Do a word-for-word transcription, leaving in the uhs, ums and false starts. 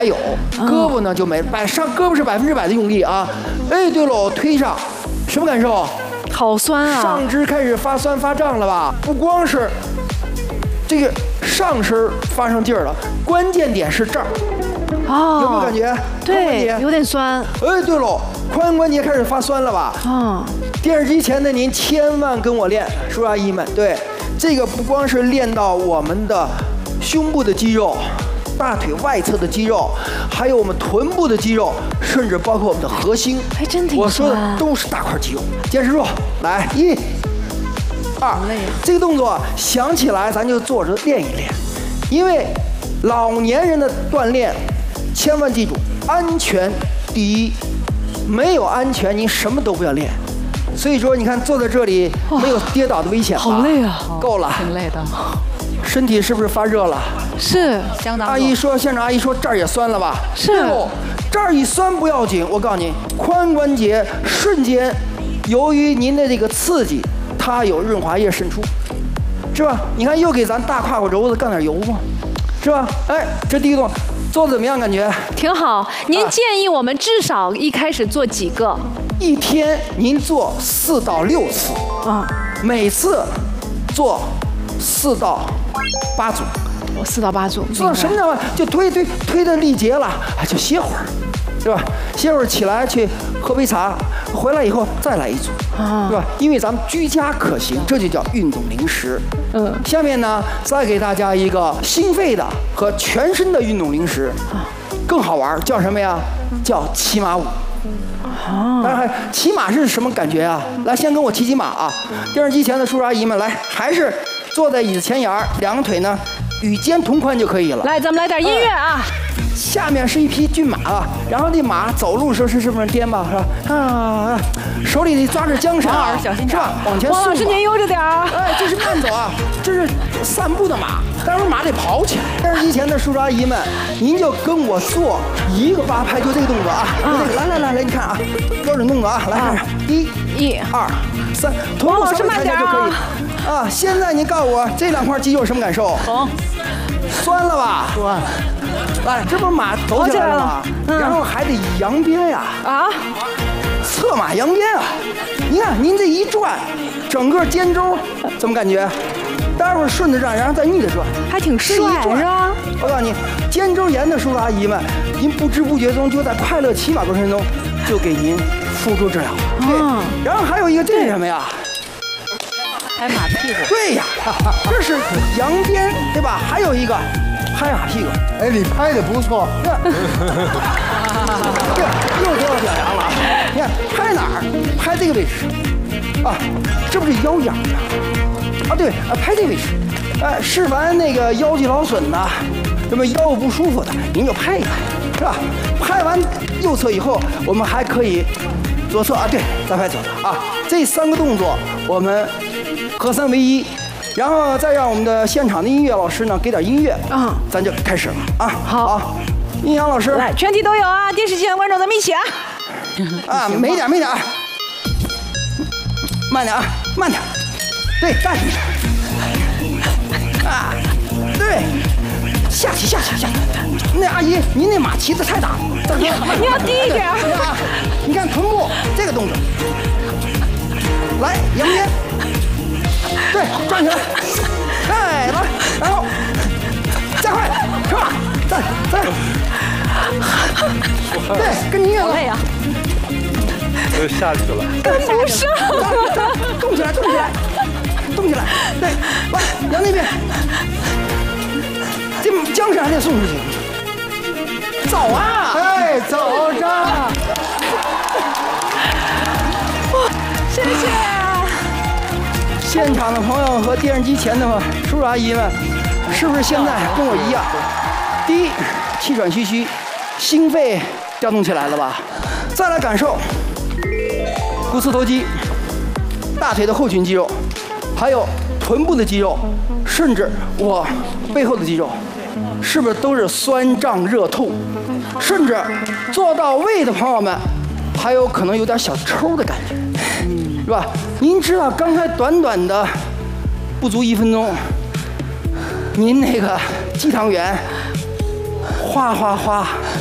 还有胳膊呢就没百上胳膊是百分之百的用力啊。哎，对喽，推上，什么感受？ 好酸啊！ 上肢开始发酸发胀了吧？不光是这个上身发上劲儿了，关键点是这儿。哦，有没有感觉？ 对，有点酸。 哎，对喽，髋关节开始发酸了吧？嗯。电视机前的您千万跟我练，叔叔阿姨们，对，这个不光是练到我们的胸部的肌肉。大腿外侧的肌肉，还有我们臀部的肌肉，甚至包括我们的核心， 还真挺。 我说的都是大块肌肉。坚持住，来，一、二，这个动作想起来咱就坐着练一练，因为老年人的锻炼，千万记住，安全第一，没有安全您什么都不要练。所以说，你看坐在这里没有跌倒的危险吧？ 好累啊， 够了， 挺累的。 身体是不是发热了？ 是， 相当。 阿姨说，现场阿姨说这儿也酸了吧？ 是。 这儿一酸不要紧，我告诉你，髋关节瞬间，由于您的这个刺激，它有润滑液渗出，是吧？你看又给咱大胯骨轴子干点油嘛，是吧？哎，这第一动做的怎么样？感觉挺好。您建议我们至少一开始做几个？ 一天您做四到六次，啊，每次做四到八组。 我四到八组， 做什么呢？就推推推的力竭了，哎，就歇会儿，对吧？歇会儿起来去喝杯茶，回来以后再来一组，啊，对吧？因为咱们居家可行，这就叫运动零食。嗯，下面呢，再给大家一个心肺的和全身的运动零食，更好玩，叫什么呀？叫骑马舞。啊，当然，骑马是什么感觉啊？来，先跟我骑骑马啊！电视机前的叔叔阿姨们，来，还是坐在椅子前沿，两个腿呢与肩同宽就可以了。 来，咱们来点音乐啊！ 下面是一匹骏马啊，然后这马走路时候是是不是颠吧？是吧？啊，手里抓着缰绳， 小心点， 是吧？往前送。 王老师您悠着点啊！ 哎，这是慢走啊，这是散步的马，待会儿马得跑起来。电视机前的叔叔阿姨们，您就跟我做一个八拍，就这个动作啊，就这个，来来来来，你看啊，标准动作啊，来看看，一、 一、 二、三，臀部稍微抬抬就可以。啊，现在您告诉我这两块肌肉什么感受？ 疼， 酸了吧？ 酸。 来，这不是马走起来了吗？然后还得扬鞭呀！啊，策马扬鞭啊！你看您这一转，整个肩周怎么感觉？待会儿顺着转，然后再逆着转， 还挺帅，是吧？ 我告诉你，肩周炎的叔叔阿姨们，您不知不觉中就在快乐骑马过程中就给您付诸治疗。对，然后还有一个，这是什么呀？ 拍马屁股。 对呀，这是扬鞭，对吧？还有一个拍马屁股。 哎，你拍的不错。 这又得到表扬了。你看拍哪儿？拍这个位置。啊，这不是腰痒吗？啊，对啊，拍这个位置。哎，是凡那个腰肌劳损呐，什么腰不舒服的，您就拍一拍，是吧？拍完右侧以后，我们还可以左侧啊，对，再拍左侧啊。这三个动作我们合三为一，然后再让我们的现场的音乐老师呢给点音乐啊，咱就开始了啊。 好， 音响老师， 来，全体都有啊！电视机前的观众，咱们一起啊！ 啊，没点没点，慢点啊，慢点，对，大声点。啊，对，下去下去下去。那阿姨，您那马骑的太大了， 你你要低一点啊！ 你看臀部这个动作，来扬鞭，对，转起来，哎，来，然后加快，是吧？再再，对，跟音乐累啊， 就下去了， 跟不上， 动起来，动起来。动起来，对，来，扬那边，这缰绳还得送出去。走啊！ 哎，走着。 谢谢。 现场的朋友和电视机前的叔叔阿姨们，是不是现在跟我一样？第一，气喘吁吁，心肺调动起来了吧？再来感受股四头肌、大腿的后群肌肉。还有臀部的肌肉，甚至我背后的肌肉，是不是都是酸胀热痛？甚至做到位的朋友们，还有可能有点小抽的感觉，是吧？您知道刚才短短的不足一分钟，您那个肌糖原哗哗哗。